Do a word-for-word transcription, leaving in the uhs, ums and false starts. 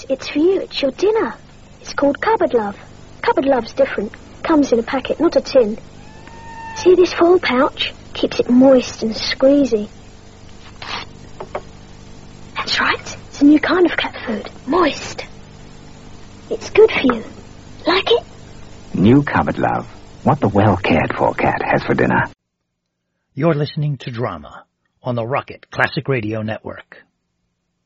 it's for you. It's your dinner. It's called Cupboard Love. Cupboard Love's different. Comes in a packet, not a tin. See this foil pouch? Keeps it moist and squeezy. That's right. It's a new kind of cat food. Moist. It's good for you. Like it? New Cupboard Love. What the well-cared-for cat has for dinner. You're listening to Drama on the Rocket Classic Radio Network.